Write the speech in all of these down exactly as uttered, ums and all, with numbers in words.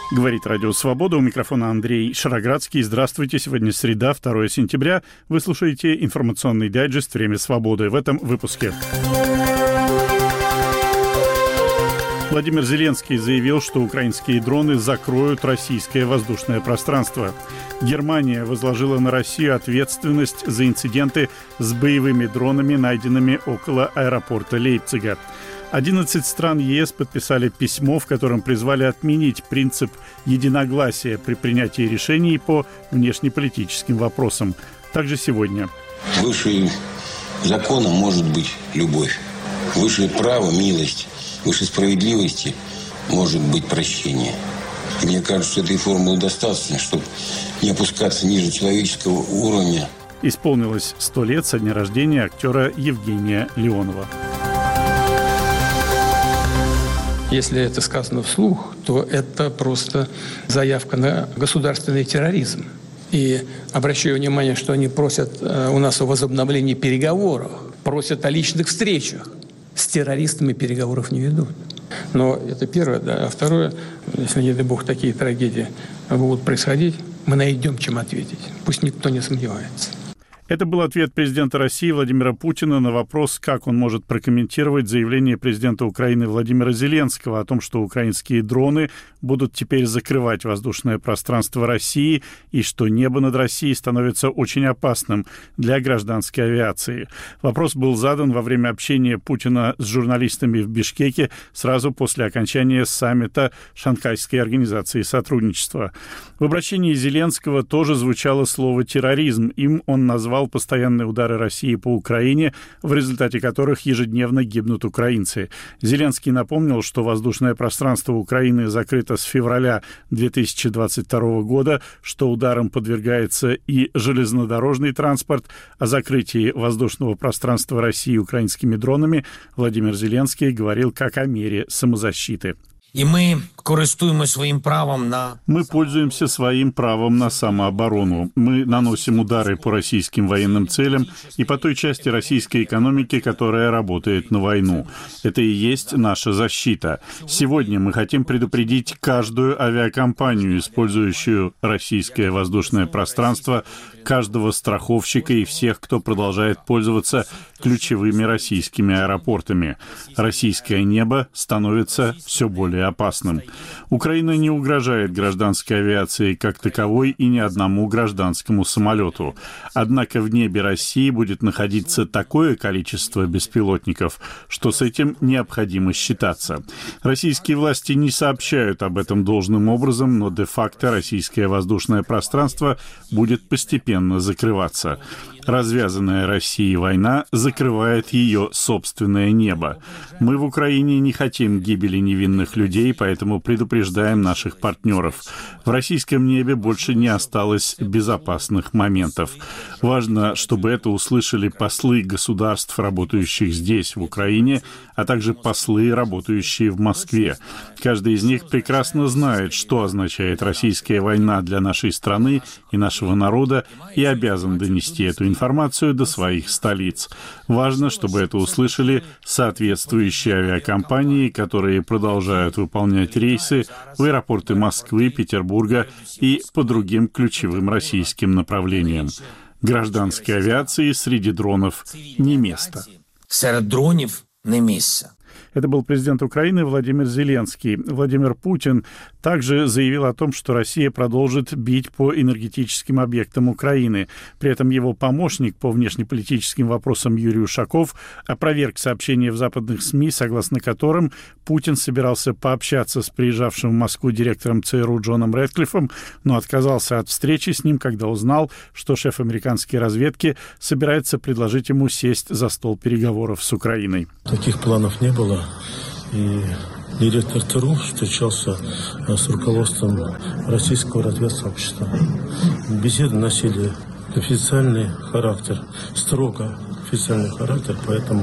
Говорит Радио Свобода. У микрофона Андрей Шароградский. Здравствуйте. Сегодня среда, второе сентября. Вы слушаете информационный дайджест «Время свободы». В этом выпуске. Владимир Зеленский заявил, что украинские дроны закроют российское воздушное пространство. Германия возложила на Россию ответственность за инциденты с боевыми дронами, найденными около аэропорта Лейпцига. одиннадцать стран ЕС подписали письмо, в котором призвали отменить принцип единогласия при принятии решений по внешнеполитическим вопросам. Также сегодня. Выше закона может быть любовь. Выше права – милость. Выше справедливости может быть прощение. И мне кажется, что этой формулы достаточно, чтобы не опускаться ниже человеческого уровня. Исполнилось сто лет со дня рождения актера Евгения Леонова. Если это сказано вслух, то это просто заявка на государственный терроризм. И обращаю внимание, что они просят у нас о возобновлении переговоров, просят о личных встречах. С террористами переговоров не ведут. Но это первое, да. А второе, если, не дай бог, такие трагедии будут происходить, мы найдем, чем ответить. Пусть никто не сомневается. Это был ответ президента России Владимира Путина на вопрос, как он может прокомментировать заявление президента Украины Владимира Зеленского о том, что украинские дроны будут теперь закрывать воздушное пространство России и что небо над Россией становится очень опасным для гражданской авиации. Вопрос был задан во время общения Путина с журналистами в Бишкеке сразу после окончания саммита Шанхайской организации сотрудничества. В обращении Зеленского тоже звучало слово «терроризм». Им он назвал постоянные удары России по Украине, в результате которых ежедневно гибнут украинцы. Зеленский напомнил, что воздушное пространство Украины закрыто с февраля две тысячи двадцать второго года, что ударам подвергается и железнодорожный транспорт. О закрытии воздушного пространства России украинскими дронами Владимир Зеленский говорил как о мере самозащиты. И мы користуемся своим правом на... Мы пользуемся своим правом на самооборону. Мы наносим удары по российским военным целям и по той части российской экономики, которая работает на войну. Это и есть наша защита. Сегодня мы хотим предупредить каждую авиакомпанию, использующую российское воздушное пространство, каждого страховщика и всех, кто продолжает пользоваться ключевыми российскими аэропортами. Российское небо становится все более опасным. Украина не угрожает гражданской авиации как таковой и ни одному гражданскому самолету. Однако в небе России будет находиться такое количество беспилотников, что с этим необходимо считаться. Российские власти не сообщают об этом должным образом, но де-факто российское воздушное пространство будет постепенно закрываться. Развязанная Россией война закрывает ее собственное небо. Мы в Украине не хотим гибели невинных людей, поэтому предупреждаем наших партнеров. В российском небе больше не осталось безопасных моментов. Важно, чтобы это услышали послы государств, работающих здесь, в Украине, а также послы, работающие в Москве. Каждый из них прекрасно знает, что означает российская война для нашей страны и нашего народа, и обязан донести эту информацию информацию до своих столиц. Важно, чтобы это услышали соответствующие авиакомпании, которые продолжают выполнять рейсы в аэропорты Москвы, Петербурга и по другим ключевым российским направлениям. Гражданской авиации среди дронов не место. Среди дронов не место. Это был президент Украины Владимир Зеленский. Владимир Путин также заявил о том, что Россия продолжит бить по энергетическим объектам Украины. При этом его помощник по внешнеполитическим вопросам Юрий Ушаков опроверг сообщения в западных СМИ, согласно которым Путин собирался пообщаться с приезжавшим в Москву директором ЦРУ Джоном Рэдклиффом, но отказался от встречи с ним, когда узнал, что шеф американской разведки собирается предложить ему сесть за стол переговоров с Украиной. Таких планов не было. И директор ЦРУ встречался с руководством российского разведсообщества. Беседы носили официальный характер, строго официальный характер, поэтому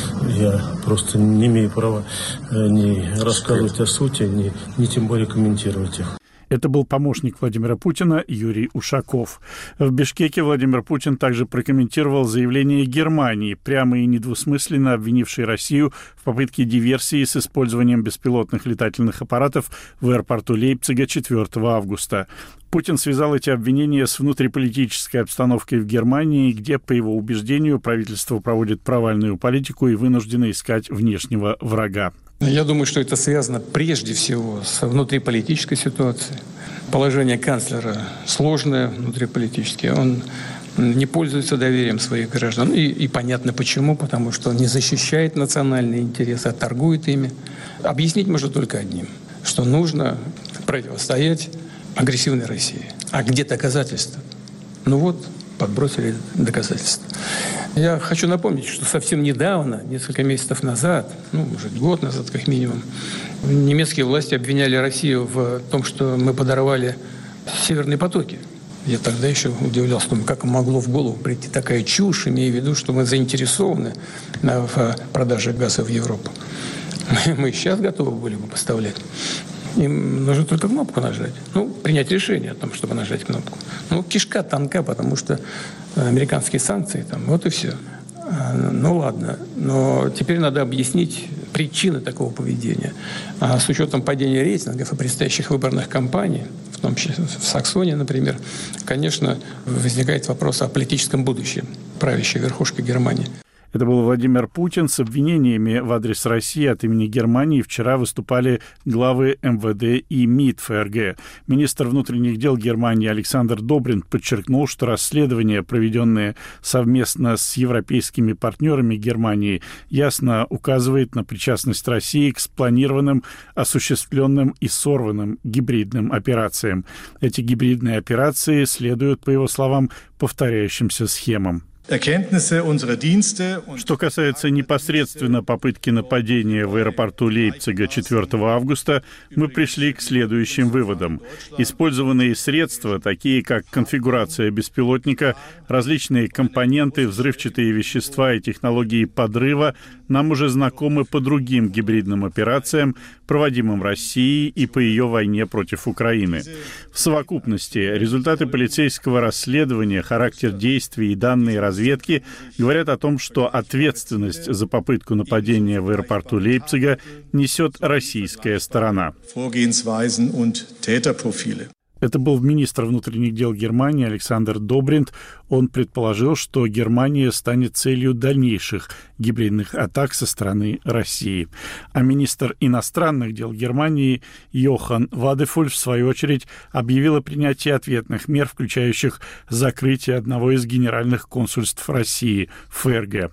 я просто не имею права ни рассказывать о сути, ни, ни тем более комментировать их. Это был помощник Владимира Путина Юрий Ушаков. В Бишкеке Владимир Путин также прокомментировал заявление Германии, прямо и недвусмысленно обвинившей Россию в попытке диверсии с использованием беспилотных летательных аппаратов в аэропорту Лейпцига четвёртого августа. Путин связал эти обвинения с внутриполитической обстановкой в Германии, где, по его убеждению, правительство проводит провальную политику и вынуждено искать внешнего врага. Я думаю, что это связано прежде всего с внутриполитической ситуацией. Положение канцлера сложное внутриполитически. Он не пользуется доверием своих граждан. И, и понятно почему, потому что он не защищает национальные интересы, а торгует ими. Объяснить можно только одним, что нужно противостоять агрессивной России. А где доказательства? Ну вот, подбросили доказательства. Я хочу напомнить, что совсем недавно, несколько месяцев назад, ну, может, год назад как минимум, немецкие власти обвиняли Россию в том, что мы подорвали северные потоки. Я тогда еще удивлялся, как могло в голову прийти такая чушь, имея в виду, что мы заинтересованы в продаже газа в Европу. Мы сейчас готовы были бы поставлять. Им нужно только кнопку нажать. Ну, принять решение о том, чтобы нажать кнопку. Ну, кишка тонка, потому что американские санкции там, вот и все. Ну, ладно. Но теперь надо объяснить причины такого поведения. А с учетом падения рейтингов и предстоящих выборных кампаний, в том числе в Саксонии, например, конечно, возникает вопрос о политическом будущем правящей верхушки Германии. Это был Владимир Путин. С обвинениями в адрес России от имени Германии вчера выступали главы эм вэ дэ и МИД эф эр гэ. Министр внутренних дел Германии Александр Добринт подчеркнул, что расследования, проведенные совместно с европейскими партнерами Германии, ясно указывает на причастность России к спланированным, осуществленным и сорванным гибридным операциям. Эти гибридные операции следуют, по его словам, повторяющимся схемам. Что касается непосредственно попытки нападения в аэропорту Лейпцига четвёртого августа, мы пришли к следующим выводам. Использованные средства, такие как конфигурация беспилотника, различные компоненты, взрывчатые вещества и технологии подрыва, нам уже знакомы по другим гибридным операциям, проводимым Россией и по ее войне против Украины. В совокупности результаты полицейского расследования, характер действий и данные разведки говорят о том, что ответственность за попытку нападения в аэропорту Лейпцига несет российская сторона. Это был министр внутренних дел Германии Александр Добринт. Он предположил, что Германия станет целью дальнейших гибридных атак со стороны России. А министр иностранных дел Германии Йохан Вадефуль, в свою очередь, объявил о принятии ответных мер, включающих закрытие одного из генеральных консульств России в эф эр гэ.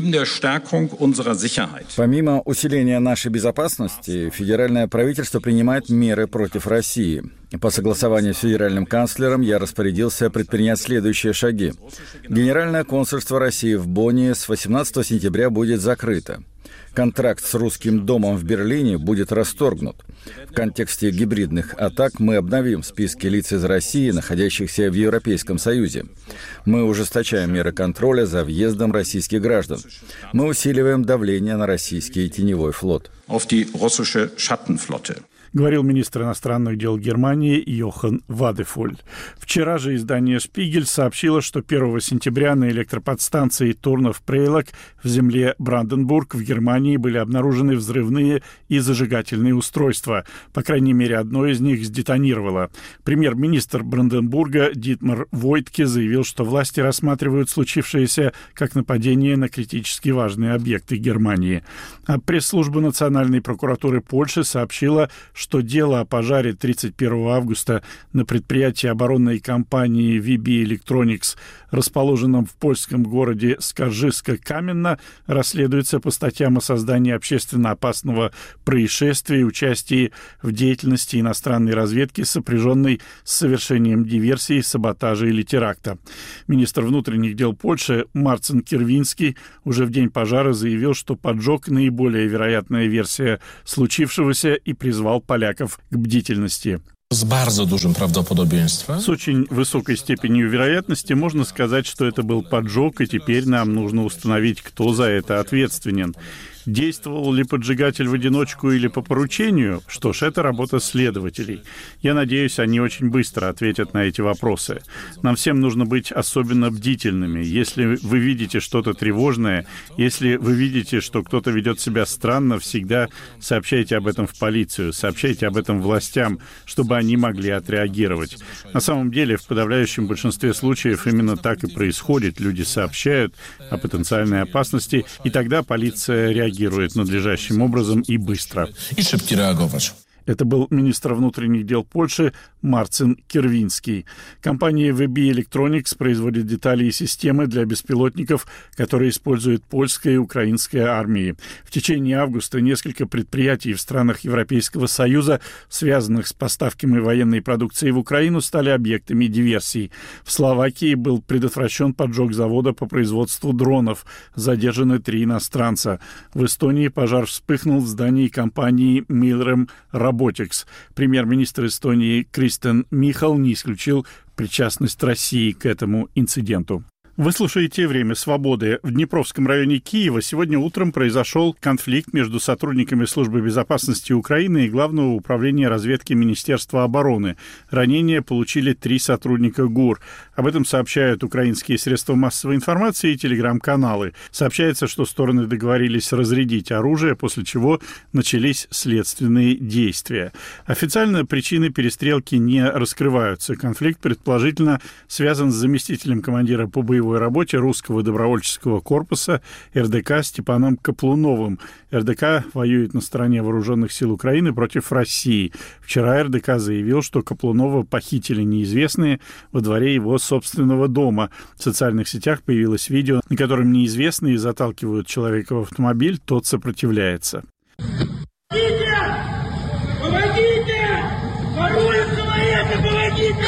Помимо усиления нашей безопасности, федеральное правительство принимает меры против России. По согласованию с федеральным канцлером я распорядился предпринять следующие шаги. Генеральное консульство России в Бонне с восемнадцатого сентября будет закрыто. Контракт с Русским домом в Берлине будет расторгнут. В контексте гибридных атак мы обновим списки лиц из России, находящихся в Европейском Союзе. Мы ужесточаем меры контроля за въездом российских граждан. Мы усиливаем давление на российский теневой флот. Говорил министр иностранных дел Германии Йохан Вадефуль. Вчера же издание «Шпигель» сообщило, что первого сентября на электроподстанции Турнов-Прейлок в земле Бранденбург в Германии были обнаружены взрывные и зажигательные устройства. По крайней мере, одно из них сдетонировало. Премьер-министр Бранденбурга Дитмар Войтке заявил, что власти рассматривают случившееся как нападение на критически важные объекты Германии. А пресс-служба Национальной прокуратуры Польши сообщила, что дело о пожаре тридцать первого августа на предприятии оборонной компании ви би Electronics, расположенном в польском городе Скаржиска-Каменно, расследуется по статьям о создании общественно опасного происшествия и участии в деятельности иностранной разведки, сопряженной с совершением диверсии, саботажа или теракта. Министр внутренних дел Польши Марцин Кирвинский уже в день пожара заявил, что поджог — наиболее вероятная версия случившегося, и призвал поляков к бдительности. С bardzo dużym prawdopodobieństwem. С очень высокой степенью вероятности можно сказать, что это был поджог, и теперь нам нужно установить, кто за это ответственен. Действовал ли поджигатель в одиночку или по поручению? Что ж, это работа следователей. Я надеюсь, они очень быстро ответят на эти вопросы. Нам всем нужно быть особенно бдительными. Если вы видите что-то тревожное, если вы видите, что кто-то ведет себя странно, всегда сообщайте об этом в полицию, сообщайте об этом властям, чтобы они могли отреагировать. На самом деле, в подавляющем большинстве случаев именно так и происходит. Люди сообщают о потенциальной опасности, и тогда полиция реагирует надлежащим образом и быстро. I szybki reagować. Это был министр внутренних дел Польши Марцин Кирвинский. Компания ви би Electronics производит детали и системы для беспилотников, которые используют польская и украинская армии. В течение августа несколько предприятий в странах Европейского Союза, связанных с поставками военной продукции в Украину, стали объектами диверсий. В Словакии был предотвращен поджог завода по производству дронов. Задержаны три иностранца. В Эстонии пожар вспыхнул в здании компании Milrem Robotics. Премьер-министр Эстонии Кристен Михал не исключил причастность России к этому инциденту. Вы слушаете «Время свободы». В Днепровском районе Киева сегодня утром произошел конфликт между сотрудниками Службы безопасности Украины и Главного управления разведки Министерства обороны. Ранения получили три сотрудника ГУР. Об этом сообщают украинские средства массовой информации и телеграм-каналы. Сообщается, что стороны договорились разрядить оружие, после чего начались следственные действия. Официально причины перестрелки не раскрываются. Конфликт предположительно связан с заместителем командира по боевой работе русского добровольческого корпуса эр дэ ка Степаном Каплуновым. эр дэ ка воюет на стороне вооруженных сил Украины против России. Вчера эр дэ ка заявил, что Каплунова похитили неизвестные во дворе его собственного дома. В социальных сетях появилось видео, на котором неизвестные заталкивают человека в автомобиль, тот сопротивляется. Помогите! Помогите! Воруют человека! Помогите!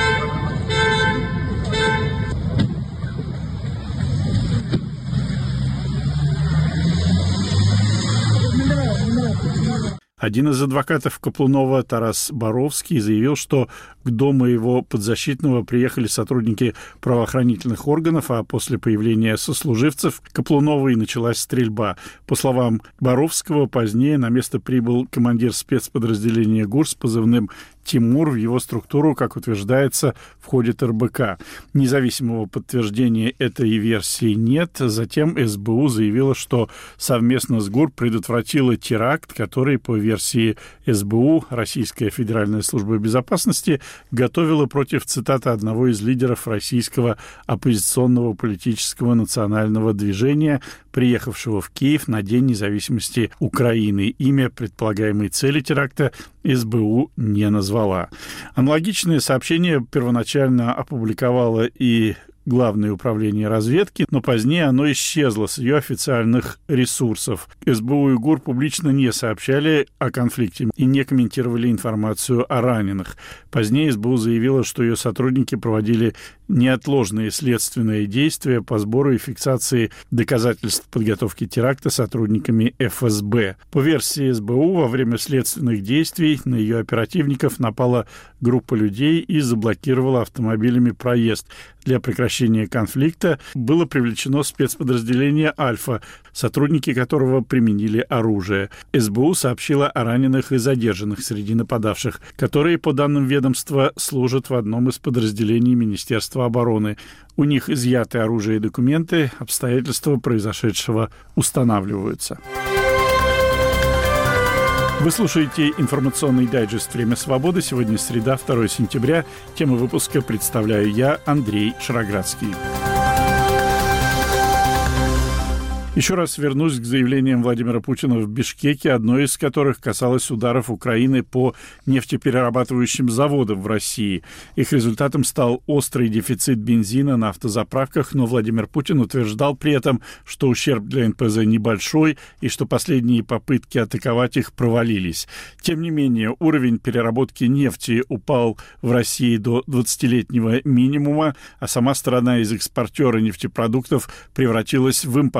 Один из адвокатов Каплунова, Тарас Боровский, заявил, что к дому его подзащитного приехали сотрудники правоохранительных органов, а после появления сослуживцев Каплунова и началась стрельба. По словам Боровского, позднее на место прибыл командир спецподразделения ГУР с позывным Тимур. В его структуру, как утверждается, входит эр бэ ка. Независимого подтверждения этой версии нет. Затем эс бэ у заявила, что совместно с ГУР предотвратила теракт, который, по версии эс бэ у, Российская Федеральная служба безопасности, готовила против, цитата, одного из лидеров российского оппозиционного политического национального движения, приехавшего в Киев на День независимости Украины. Имя предполагаемой цели теракта эс бэ у не назвала. Аналогичное сообщение первоначально опубликовало и Главное управление разведки, но позднее оно исчезло с ее официальных ресурсов. эс бэ у и ГУР публично не сообщали о конфликте и не комментировали информацию о раненых. Позднее эс бэ у заявила, что ее сотрудники проводили неотложные следственные действия по сбору и фиксации доказательств подготовки теракта сотрудниками эф эс бэ. По версии эс бэ у, во время следственных действий на ее оперативников напала группа людей и заблокировала автомобилями проезд. Для прекращения конфликта было привлечено спецподразделение «Альфа», сотрудники которого применили оружие. эс бэ у сообщила о раненых и задержанных среди нападавших, которые, по данным ведомства, служат в одном из подразделений Министерства обороны. У них изъяты оружие и документы, обстоятельства произошедшего устанавливаются. Вы слушаете информационный дайджест «Время свободы». Сегодня среда, второе сентября. Тему выпуска представляю я, Андрей Шароградский. Еще раз вернусь к заявлениям Владимира Путина в Бишкеке, одно из которых касалось ударов Украины по нефтеперерабатывающим заводам в России. Их результатом стал острый дефицит бензина на автозаправках, но Владимир Путин утверждал при этом, что ущерб для эн пэ зэ небольшой и что последние попытки атаковать их провалились. Тем не менее, уровень переработки нефти упал в России до двадцатилетнего минимума, а сама страна из экспортера нефтепродуктов превратилась в импортера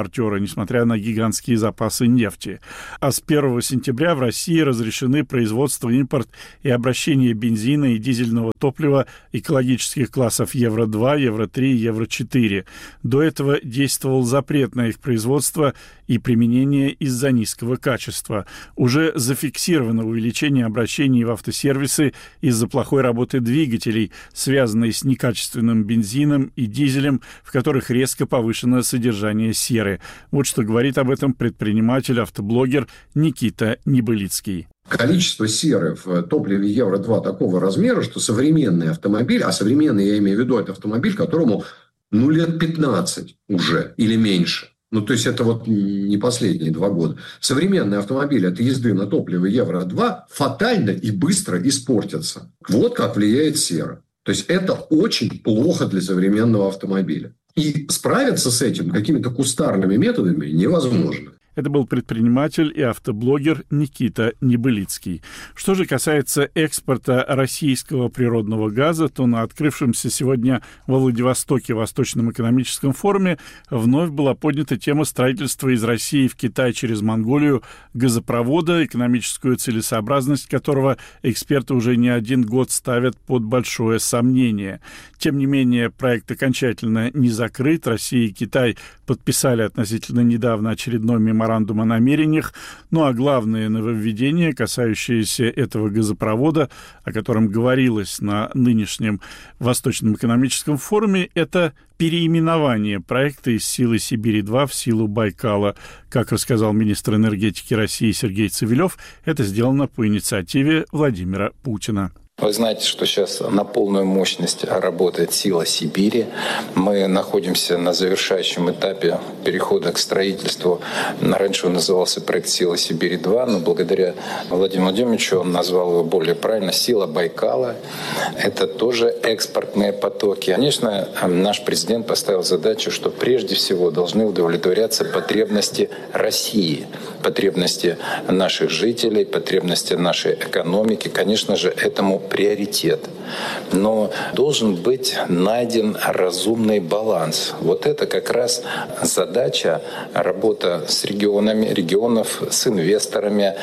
несмотря на гигантские запасы нефти. А с первого сентября в России разрешены производство, импорт и обращение бензина и дизельного топлива экологических классов евро два, евро три, евро четыре. До этого действовал запрет на их производство и применение из-за низкого качества. Уже зафиксировано увеличение обращений в автосервисы из-за плохой работы двигателей, связанной с некачественным бензином и дизелем, в которых резко повышено содержание серы. Вот что говорит об этом предприниматель-автоблогер Никита Небылицкий. Количество серы в топливе евро два такого размера, что современный автомобиль, а современный, я имею в виду, это автомобиль, которому ну, лет пятнадцать уже или меньше. Ну, то есть, это вот не последние два года. Современные автомобили от езды на топливе евро два фатально и быстро испортятся. Вот как влияет сера. То есть, это очень плохо для современного автомобиля. И справиться с этим какими-то кустарными методами невозможно. Это был предприниматель и автоблогер Никита Небылицкий. Что же касается экспорта российского природного газа, то на открывшемся сегодня во Владивостоке Восточном экономическом форуме вновь была поднята тема строительства из России в Китай через Монголию газопровода, экономическую целесообразность которого эксперты уже не один год ставят под большое сомнение. Тем не менее, проект окончательно не закрыт. Россия и Китай подписали относительно недавно очередной меморандум о намерениях. Ну а главное нововведение, касающееся этого газопровода, о котором говорилось на нынешнем Восточном экономическом форуме, это переименование проекта из «Силы Сибири-два» в «Силу Байкала». Как рассказал министр энергетики России Сергей Цивилев, это сделано по инициативе Владимира Путина. Вы знаете, что сейчас на полную мощность работает «Сила Сибири». Мы находимся на завершающем этапе перехода к строительству. Раньше он назывался проект «Сила Сибири-два», но благодаря Владимиру Владимировичу он назвал его более правильно «Сила Байкала». Это тоже экспортные потоки. Конечно, наш президент поставил задачу, что прежде всего должны удовлетворяться потребности России, потребности наших жителей, потребности нашей экономики. Конечно же, этому приоритет. Но должен быть найден разумный баланс. Вот это как раз задача, работа с регионами, регионов, с инвесторами,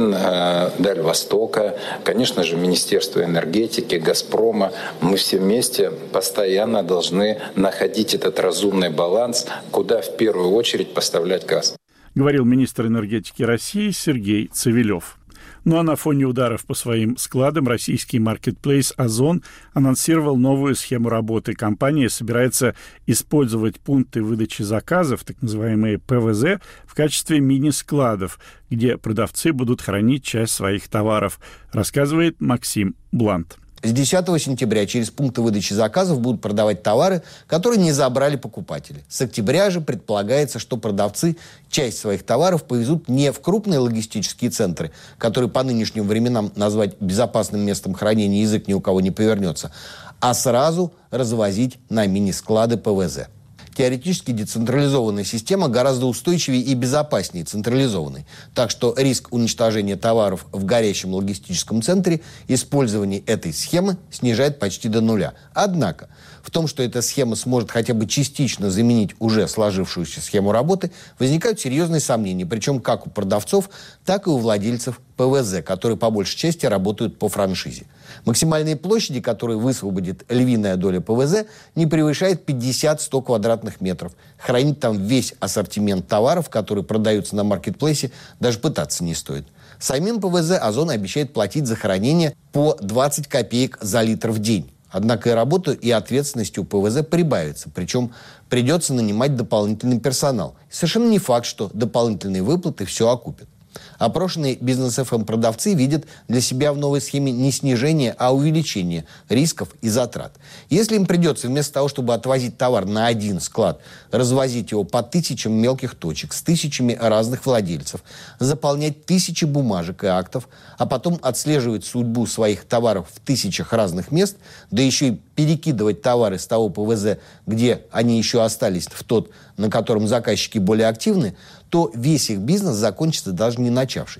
Миндальвостока, конечно же, Министерство энергетики, Газпрома. Мы все вместе постоянно должны находить этот разумный баланс, куда в первую очередь поставлять газ. Говорил министр энергетики России Сергей Цивилев. Ну а на фоне ударов по своим складам российский маркетплейс «Озон» анонсировал новую схему работы. Компания собирается использовать пункты выдачи заказов, так называемые пэ вэ зэ, в качестве мини-складов, где продавцы будут хранить часть своих товаров, рассказывает Максим Блант. С десятого сентября через пункты выдачи заказов будут продавать товары, которые не забрали покупатели. С октября же предполагается, что продавцы часть своих товаров повезут не в крупные логистические центры, которые по нынешним временам назвать безопасным местом хранения язык ни у кого не повернется, а сразу развозить на мини-склады пэ вэ зэ. Теоретически децентрализованная система гораздо устойчивее и безопаснее централизованной. Так что риск уничтожения товаров в горящем логистическом центре использование этой схемы снижает почти до нуля. Однако в том, что эта схема сможет хотя бы частично заменить уже сложившуюся схему работы, возникают серьезные сомнения, причем как у продавцов, так и у владельцев пэ вэ зэ, которые по большей части работают по франшизе. Максимальные площади, которые высвободит львиная доля пэ вэ зэ, не превышает пятьдесят-сто квадратных метров. Хранить там весь ассортимент товаров, которые продаются на маркетплейсе, даже пытаться не стоит. Самим пэ вэ зэ «Озон» обещает платить за хранение по двадцать копеек за литр в день. Однако и работу, и ответственность у пэ вэ зэ прибавится. Причем придется нанимать дополнительный персонал. И совершенно не факт, что дополнительные выплаты все окупят. Опрошенные Бизнес-эф эм продавцы видят для себя в новой схеме не снижение, а увеличение рисков и затрат. Если им придется вместо того, чтобы отвозить товар на один склад, развозить его по тысячам мелких точек с тысячами разных владельцев, заполнять тысячи бумажек и актов, а потом отслеживать судьбу своих товаров в тысячах разных мест, да еще и перекидывать товары с того пэ вэ зэ, где они еще остались, в тот, на котором заказчики более активны, то весь их бизнес закончится даже не начавшись.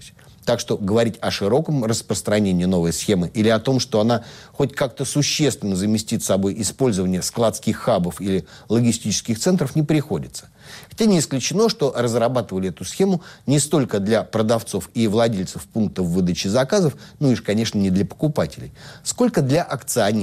Так что говорить о широком распространении новой схемы или о том, что она хоть как-то существенно заместит собой использование складских хабов или логистических центров, не приходится. Хотя не исключено, что разрабатывали эту схему не столько для продавцов и владельцев пунктов выдачи заказов, ну и, конечно, не для покупателей, сколько для акционеров.